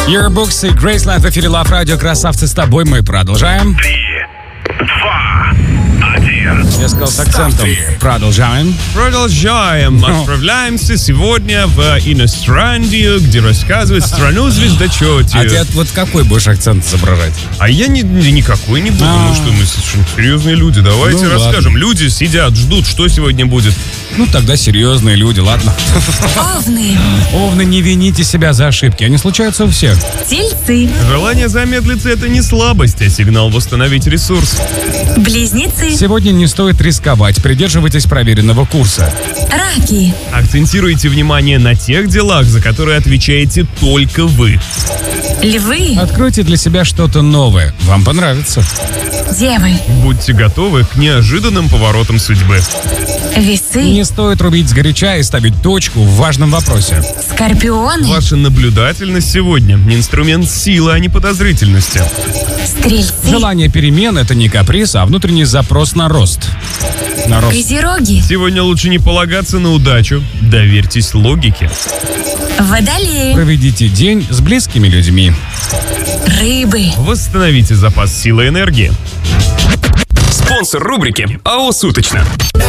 Yearbooks и Graceland в эфире Love Radio. Красавцы, с тобой мы продолжаем. 3, 2, 1. Я сказал с акцентом. Продолжаем. Отправляемся сегодня в Инострандию, где рассказывают страну звездочетия. А ты вот какой будешь акцент изображать? А я никакой не буду, потому что мы совершенно серьезные люди. Давайте расскажем. Ладно. Люди сидят, ждут, что сегодня будет. Ну, тогда серьезные люди, ладно. Овны, Овны, не вините себя за ошибки. Они случаются у всех. тельцы, Желание замедлиться — это не слабость, а сигнал восстановить ресурс. близнецы, Сегодня не стоит рисковать. Придерживайтесь проверенного курса. раки, Акцентируйте внимание на тех делах, за которые отвечаете только вы. львы, Откройте для себя что-то новое. Вам понравится. девы, Будьте готовы к неожиданным поворотам судьбы. весы, Не стоит рубить сгоряча и ставить точку в важном вопросе. скорпионы, Ваша наблюдательность сегодня — инструмент силы, а не подозрительности. стрельцы, Желание перемен — это не каприз, а внутренний запрос на рост. На рост. козероги, Сегодня лучше не полагаться на удачу. Доверьтесь логике. водолеи, Проведите день с близкими людьми. рыбы. Восстановите запас силы и энергии. Спонсор рубрики АО «Суточно».